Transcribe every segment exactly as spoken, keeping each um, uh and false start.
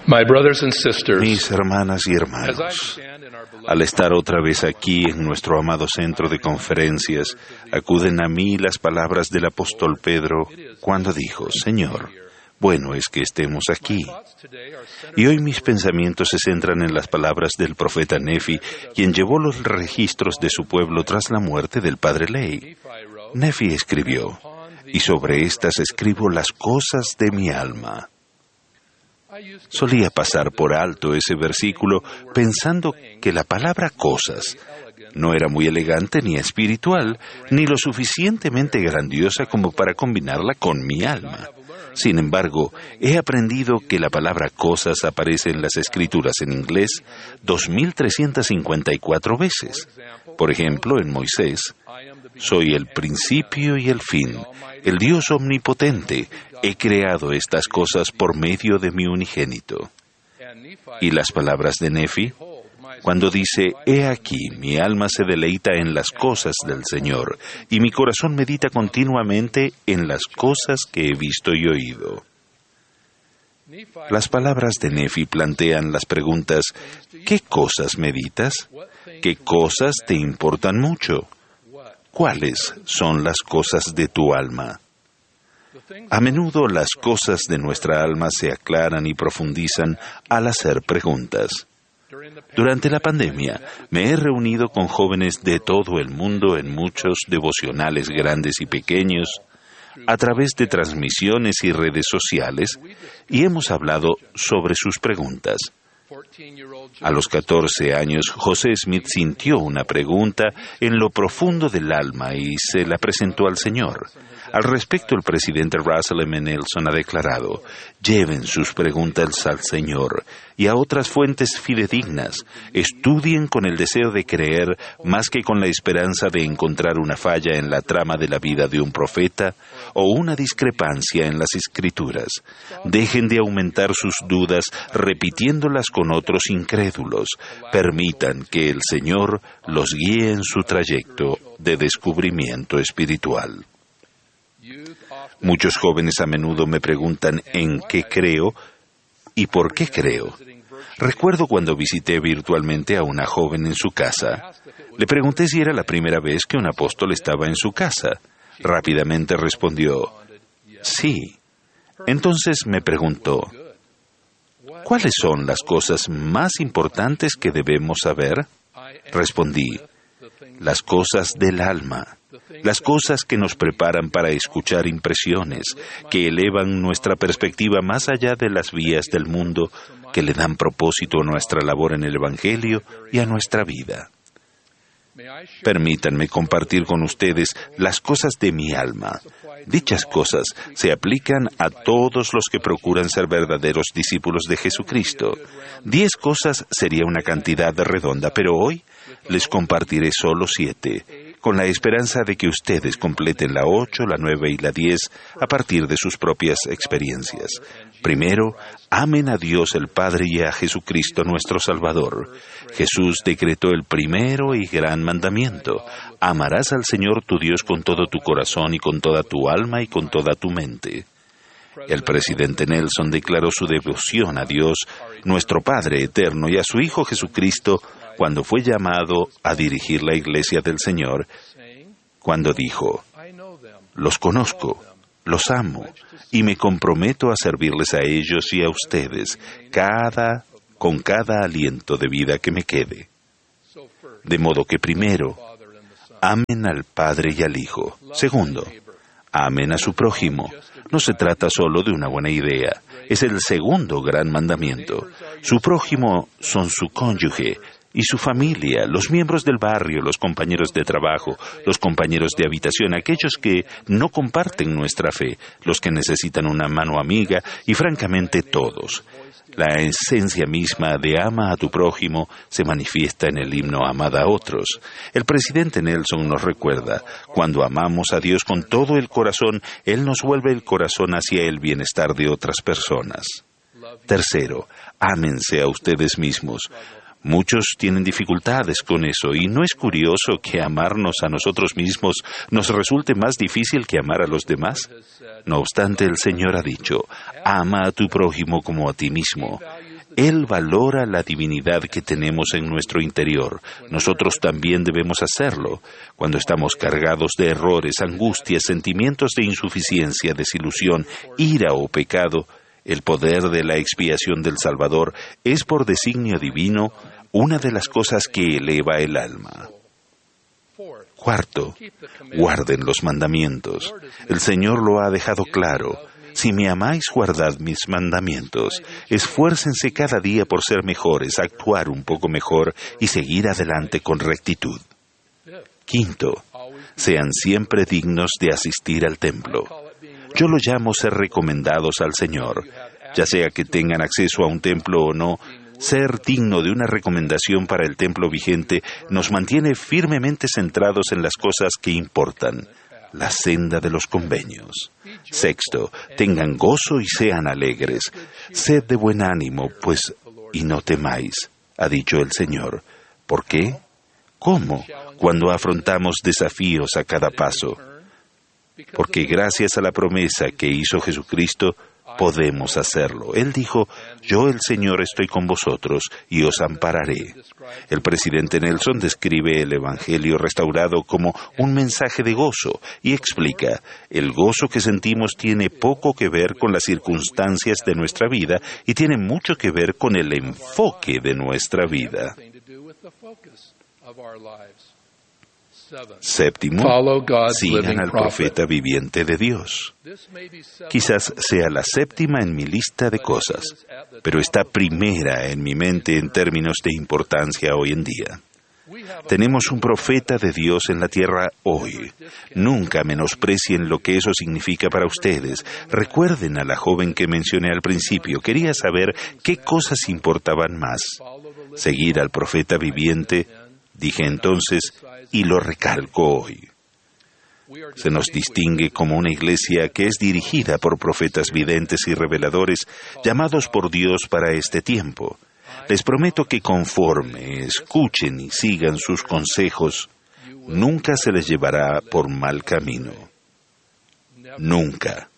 My brothers and sisters, Mis hermanas y hermanos, al estar otra vez aquí en nuestro amado centro de conferencias, acuden a mí las palabras del apóstol Pedro cuando dijo: Señor, bueno es que estemos aquí. Y hoy mis pensamientos se centran en las palabras del profeta Nefi, quien llevó los registros de su pueblo tras la muerte del padre Ley. Nefi escribió: y sobre estas escribo las cosas de mi alma. Solía pasar por alto ese versículo pensando que la palabra cosas no era muy elegante ni espiritual, ni lo suficientemente grandiosa como para combinarla con mi alma. Sin embargo, he aprendido que la palabra cosas aparece en las escrituras en inglés dos mil trescientas cincuenta y cuatro veces. Por ejemplo, en Moisés: soy el principio y el fin, el Dios omnipotente, he creado estas cosas por medio de mi unigénito. Y las palabras de Nefi, cuando dice: he aquí, mi alma se deleita en las cosas del Señor, y mi corazón medita continuamente en las cosas que he visto y oído. Las palabras de Nefi plantean las preguntas: ¿qué cosas meditas? ¿Qué cosas te importan mucho? ¿Cuáles son las cosas de tu alma? A menudo las cosas de nuestra alma se aclaran y profundizan al hacer preguntas. Durante la pandemia, me he reunido con jóvenes de todo el mundo en muchos devocionales grandes y pequeños, a través de transmisiones y redes sociales, y hemos hablado sobre sus preguntas. A los catorce años, José Smith sintió una pregunta en lo profundo del alma y se la presentó al Señor. Al respecto, el presidente Russell M. Nelson ha declarado: lleven sus preguntas al Señor y a otras fuentes fidedignas. Estudien con el deseo de creer más que con la esperanza de encontrar una falla en la trama de la vida de un profeta o una discrepancia en las Escrituras. Dejen de aumentar sus dudas repitiéndolas con otros incrédulos. Permitan que el Señor los guíe en su trayecto de descubrimiento espiritual. Muchos jóvenes a menudo me preguntan en qué creo y por qué creo. Recuerdo cuando visité virtualmente a una joven en su casa. Le pregunté si era la primera vez que un apóstol estaba en su casa. Rápidamente respondió: sí. Entonces me preguntó: ¿cuáles son las cosas más importantes que debemos saber? Respondí: las cosas del alma. Las cosas que nos preparan para escuchar impresiones, que elevan nuestra perspectiva más allá de las vías del mundo, que le dan propósito a nuestra labor en el Evangelio y a nuestra vida. Permítanme compartir con ustedes las cosas de mi alma. Dichas cosas se aplican a todos los que procuran ser verdaderos discípulos de Jesucristo. Diez cosas sería una cantidad redonda, pero hoy les compartiré solo siete, con la esperanza de que ustedes completen la ocho, la nueve y la diez a partir de sus propias experiencias. Primero, amen a Dios el Padre y a Jesucristo nuestro Salvador. Jesús decretó el primero y gran mandamiento: amarás al Señor tu Dios con todo tu corazón y con toda tu alma y con toda tu mente. El presidente Nelson declaró su devoción a Dios, nuestro Padre eterno, y a su Hijo Jesucristo cuando fue llamado a dirigir la Iglesia del Señor, cuando dijo: los conozco, los amo, y me comprometo a servirles a ellos y a ustedes cada, con cada aliento de vida que me quede. De modo que primero, amen al Padre y al Hijo. Segundo, amen a su prójimo. No se trata solo de una buena idea, es el segundo gran mandamiento. Su prójimo son su cónyuge y su familia, los miembros del barrio, los compañeros de trabajo, los compañeros de habitación, aquellos que no comparten nuestra fe, los que necesitan una mano amiga y francamente todos. La esencia misma de ama a tu prójimo se manifiesta en el himno Amad a otros. El presidente Nelson nos recuerda: cuando amamos a Dios con todo el corazón, Él nos vuelve el corazón hacia el bienestar de otras personas. Tercero, ámense a ustedes mismos. Muchos tienen dificultades con eso, y no es curioso que amarnos a nosotros mismos nos resulte más difícil que amar a los demás. No obstante, el Señor ha dicho: ama a tu prójimo como a ti mismo. Él valora la divinidad que tenemos en nuestro interior. Nosotros también debemos hacerlo. Cuando estamos cargados de errores, angustias, sentimientos de insuficiencia, desilusión, ira o pecado, el poder de la expiación del Salvador es por designio divino una de las cosas que eleva el alma. Cuarto, guarden los mandamientos. El Señor lo ha dejado claro. Si me amáis, guardad mis mandamientos. Esfuércense cada día por ser mejores, actuar un poco mejor y seguir adelante con rectitud. Quinto, sean siempre dignos de asistir al templo. Yo lo llamo ser recomendados al Señor. Ya sea que tengan acceso a un templo o no, ser digno de una recomendación para el templo vigente nos mantiene firmemente centrados en las cosas que importan, la senda de los convenios. Sexto, tengan gozo y sean alegres. Sed de buen ánimo, pues, y no temáis, ha dicho el Señor. ¿Por qué? ¿Cómo? Cuando afrontamos desafíos a cada paso. Porque gracias a la promesa que hizo Jesucristo, podemos hacerlo. Él dijo, yo el Señor estoy con vosotros y os ampararé. El presidente Nelson describe el Evangelio restaurado como un mensaje de gozo y explica, el gozo que sentimos tiene poco que ver con las circunstancias de nuestra vida y tiene mucho que ver con el enfoque de nuestra vida. Séptimo, sigan al profeta viviente de Dios. Quizás sea la séptima en mi lista de cosas, pero está primera en mi mente en términos de importancia hoy en día. Tenemos un profeta de Dios en la tierra hoy. Nunca menosprecien lo que eso significa para ustedes. Recuerden a la joven que mencioné al principio. Quería saber qué cosas importaban más. Seguir al profeta viviente, dije entonces, y lo recalco hoy. Se nos distingue como una iglesia que es dirigida por profetas videntes y reveladores llamados por Dios para este tiempo. Les prometo que conforme escuchen y sigan sus consejos, nunca se les llevará por mal camino. Nunca.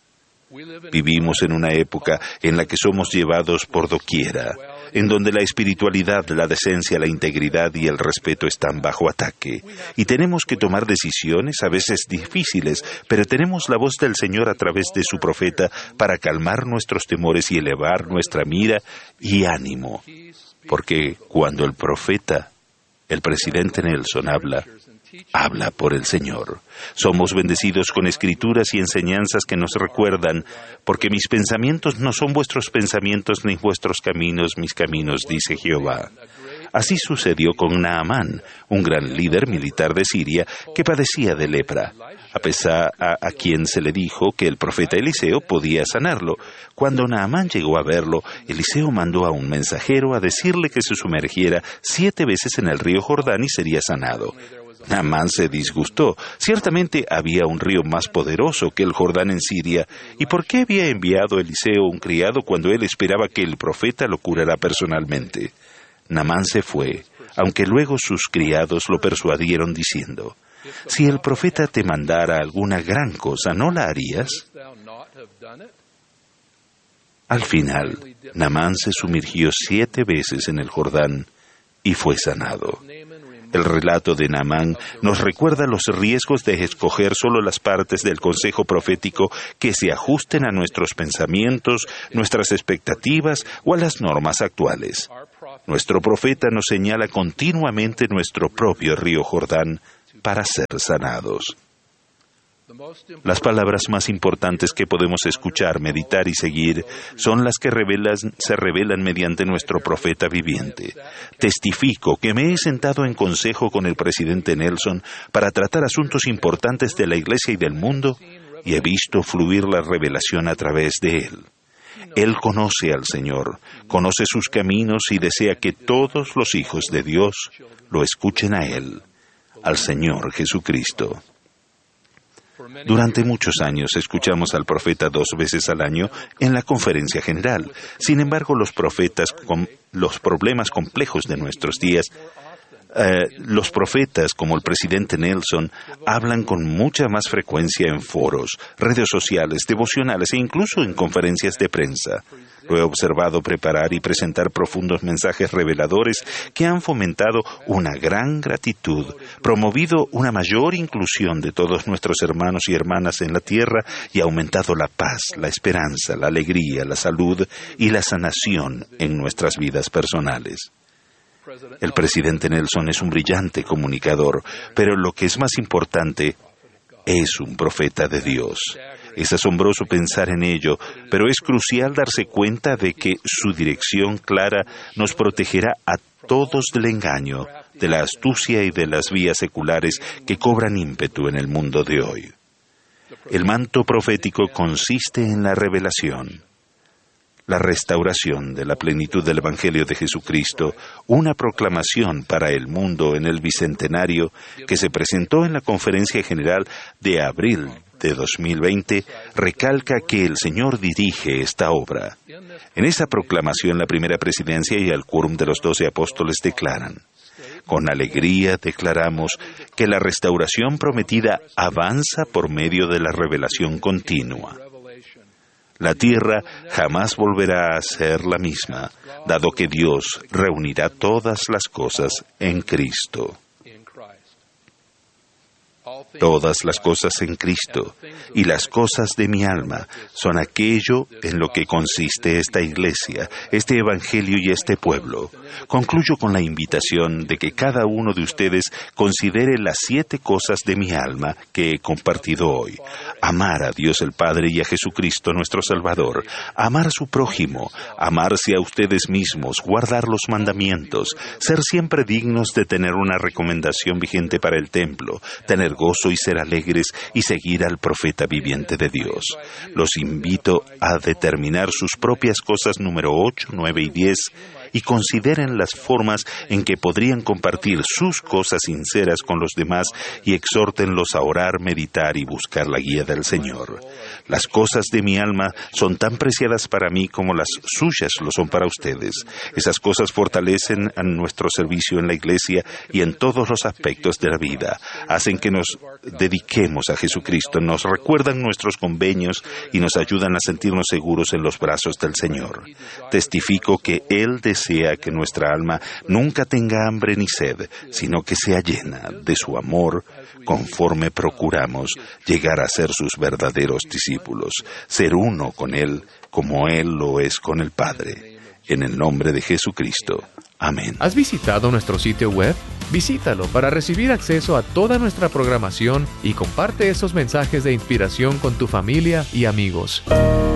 Vivimos en una época en la que somos llevados por doquiera, en donde la espiritualidad, la decencia, la integridad y el respeto están bajo ataque. Y tenemos que tomar decisiones, a veces difíciles, pero tenemos la voz del Señor a través de su profeta para calmar nuestros temores y elevar nuestra mira y ánimo. Porque cuando el profeta, el presidente Nelson, habla, habla por el Señor. Somos bendecidos con escrituras y enseñanzas que nos recuerdan, porque mis pensamientos no son vuestros pensamientos ni vuestros caminos mis caminos, dice Jehová. Así sucedió con Naamán, un gran líder militar de Siria que padecía de lepra, a pesar a, a quien se le dijo que el profeta Eliseo podía sanarlo. Cuando Naamán llegó a verlo, Eliseo mandó a un mensajero a decirle que se sumergiera siete veces en el río Jordán y sería sanado. Naamán se disgustó. Ciertamente había un río más poderoso que el Jordán en Siria. ¿Y por qué había enviado Eliseo un criado cuando él esperaba que el profeta lo curara personalmente? Naamán se fue, aunque luego sus criados lo persuadieron diciendo, si el profeta te mandara alguna gran cosa, ¿no la harías? Al final, Naamán se sumergió siete veces en el Jordán y fue sanado. El relato de Naamán nos recuerda los riesgos de escoger solo las partes del consejo profético que se ajusten a nuestros pensamientos, nuestras expectativas o a las normas actuales. Nuestro profeta nos señala continuamente nuestro propio río Jordán para ser sanados. Las palabras más importantes que podemos escuchar, meditar y seguir son las que revelan, se revelan mediante nuestro profeta viviente. Testifico que me he sentado en consejo con el presidente Nelson para tratar asuntos importantes de la Iglesia y del mundo y he visto fluir la revelación a través de él. Él conoce al Señor, conoce sus caminos y desea que todos los hijos de Dios lo escuchen a Él, al Señor Jesucristo. Durante muchos años escuchamos al profeta dos veces al año en la conferencia general. Sin embargo, los profetas, con los problemas complejos de nuestros días, eh, los profetas, como el presidente Nelson, hablan con mucha más frecuencia en foros, redes sociales, devocionales e incluso en conferencias de prensa. Lo he observado preparar y presentar profundos mensajes reveladores que han fomentado una gran gratitud, promovido una mayor inclusión de todos nuestros hermanos y hermanas en la tierra y aumentado la paz, la esperanza, la alegría, la salud y la sanación en nuestras vidas personales. El presidente Nelson es un brillante comunicador, pero lo que es más importante, es un profeta de Dios. Es asombroso pensar en ello, pero es crucial darse cuenta de que su dirección clara nos protegerá a todos del engaño, de la astucia y de las vías seculares que cobran ímpetu en el mundo de hoy. El manto profético consiste en la revelación, la restauración de la plenitud del Evangelio de Jesucristo, una proclamación para el mundo en el Bicentenario que se presentó en la Conferencia General de abril de dos mil veinte, recalca que el Señor dirige esta obra. En esa proclamación, la primera presidencia y el quórum de los doce apóstoles declaran: con alegría declaramos que la restauración prometida avanza por medio de la revelación continua. La tierra jamás volverá a ser la misma, dado que Dios reunirá todas las cosas en Cristo. Todas las cosas en Cristo y las cosas de mi alma son aquello en lo que consiste esta iglesia, este evangelio y este pueblo. Concluyo con la invitación de que cada uno de ustedes considere las siete cosas de mi alma que he compartido hoy. Amar a Dios el Padre y a Jesucristo nuestro Salvador, amar a su prójimo, amarse a ustedes mismos, guardar los mandamientos, ser siempre dignos de tener una recomendación vigente para el templo, tener gozo y ser alegres y seguir al profeta viviente de Dios. Los invito a determinar sus propias cosas número ocho, nueve y diez y consideren las formas en que podrían compartir sus cosas sinceras con los demás y exhórtenlos a orar, meditar y buscar la guía del Señor. Las cosas de mi alma son tan preciadas para mí como las suyas lo son para ustedes. Esas cosas fortalecen a nuestro servicio en la iglesia y en todos los aspectos de la vida. Hacen que nos dediquemos a Jesucristo, nos recuerdan nuestros convenios y nos ayudan a sentirnos seguros en los brazos del Señor. Testifico que Él desea que nuestra alma nunca tenga hambre ni sed, sino que sea llena de su amor, conforme procuramos llegar a ser sus verdaderos discípulos, ser uno con Él como Él lo es con el Padre. En el nombre de Jesucristo. Amén. ¿Has visitado nuestro sitio web? Visítalo para recibir acceso a toda nuestra programación y comparte esos mensajes de inspiración con tu familia y amigos.